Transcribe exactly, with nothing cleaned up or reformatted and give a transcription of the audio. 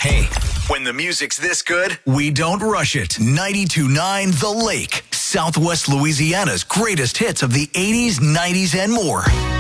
Hey, when the music's this good, we don't rush it. ninety-two point nine The Lake, Southwest Louisiana's greatest hits of the eighties, nineties, and more.